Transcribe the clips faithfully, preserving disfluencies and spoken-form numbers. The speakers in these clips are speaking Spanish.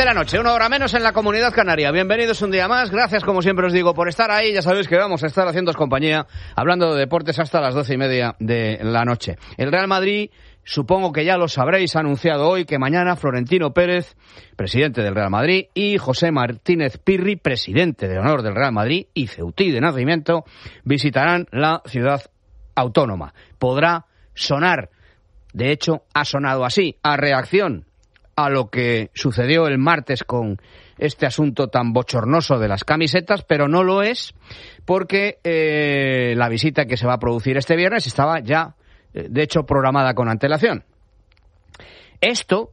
la noche, una hora menos en la Comunidad Canaria. Bienvenidos un día más, gracias como siempre os digo por estar ahí. Ya sabéis que vamos a estar haciéndoos compañía, hablando de deportes hasta las doce y media de la noche. El Real Madrid, supongo que ya lo sabréis, ha anunciado hoy que mañana Florentino Pérez, presidente del Real Madrid, y José Martínez Pirri, presidente de honor del Real Madrid y ceutí de nacimiento, visitarán la ciudad autónoma. Podrá sonar, de hecho ha sonado así, a reacción a lo que sucedió el martes con este asunto tan bochornoso de las camisetas, pero no lo es porque eh, la visita que se va a producir este viernes estaba ya, eh, de hecho, programada con antelación. Esto,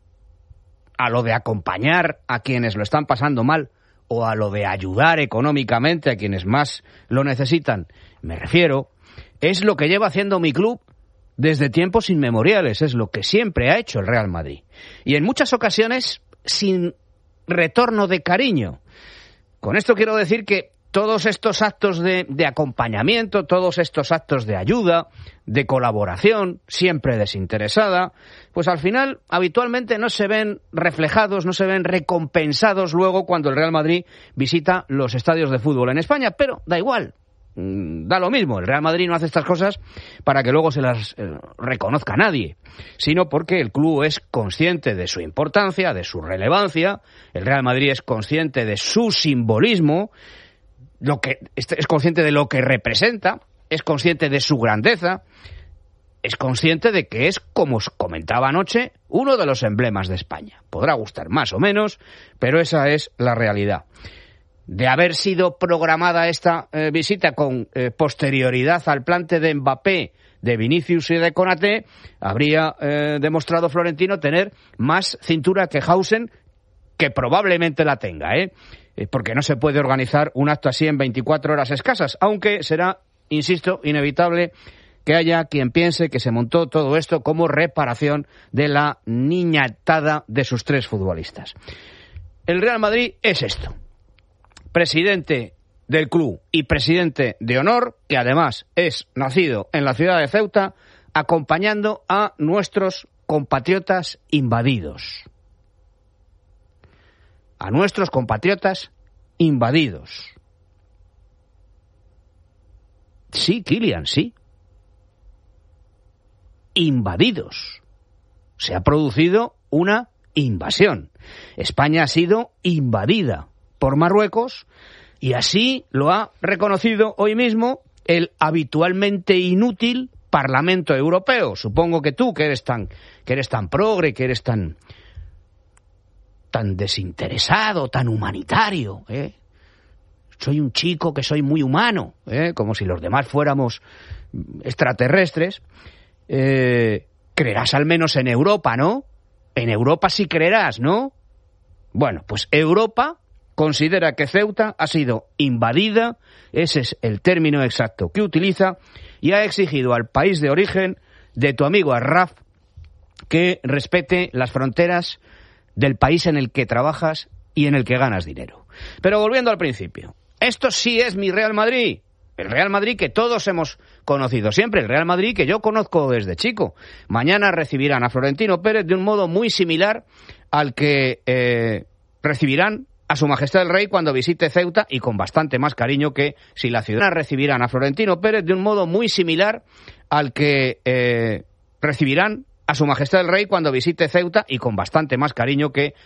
a lo de acompañar a quienes lo están pasando mal o a lo de ayudar económicamente a quienes más lo necesitan, me refiero, es lo que lleva haciendo mi club desde tiempos inmemoriales, es lo que siempre ha hecho el Real Madrid. Y en muchas ocasiones sin retorno de cariño. Con esto quiero decir que todos estos actos de, de acompañamiento, todos estos actos de ayuda, de colaboración, siempre desinteresada, pues al final habitualmente no se ven reflejados, no se ven recompensados luego cuando el Real Madrid visita los estadios de fútbol en España, pero da igual. Da lo mismo, el Real Madrid no hace estas cosas para que luego se las eh, reconozca a nadie, sino porque el club es consciente de su importancia, de su relevancia, el Real Madrid es consciente de su simbolismo, lo que es consciente de lo que representa, es consciente de su grandeza, es consciente de que es, como os comentaba anoche, uno de los emblemas de España. Podrá gustar más o menos, pero esa es la realidad. De haber sido programada esta eh, visita con eh, posterioridad al plante de Mbappé, de Vinicius y de Konaté, habría eh, demostrado Florentino tener más cintura que Hausen, que probablemente la tenga, ¿eh? Eh, porque no se puede organizar un acto así en veinticuatro horas escasas, aunque será, insisto, inevitable que haya quien piense que se montó todo esto como reparación de la niñatada de sus tres futbolistas. El Real Madrid es esto. Presidente del club y presidente de honor, que además es nacido en la ciudad de Ceuta, acompañando a nuestros compatriotas invadidos. A nuestros compatriotas invadidos. Sí, Kylian, sí. Invadidos. Se ha producido una invasión. España ha sido invadida por Marruecos, y así lo ha reconocido hoy mismo el habitualmente inútil Parlamento Europeo. Supongo que tú, que eres tan, que eres tan progre, que eres tan, tan desinteresado, tan humanitario, ¿eh? Soy un chico que soy muy humano, ¿eh? Como si los demás fuéramos extraterrestres. Eh, creerás al menos en Europa, ¿no? En Europa sí creerás, ¿no? Bueno, pues Europa considera que Ceuta ha sido invadida, ese es el término exacto que utiliza, y ha exigido al país de origen de tu amigo Arraf que respete las fronteras del país en el que trabajas y en el que ganas dinero. Pero volviendo al principio, esto sí es mi Real Madrid, el Real Madrid que todos hemos conocido siempre, el Real Madrid que yo conozco desde chico. Mañana recibirán a Florentino Pérez de un modo muy similar al que eh, recibirán a Su Majestad el Rey cuando visite Ceuta, y con bastante más cariño que si la ciudad recibirán a Florentino Pérez de un modo muy similar al que eh, recibirán a Su Majestad el Rey cuando visite Ceuta, y con bastante más cariño que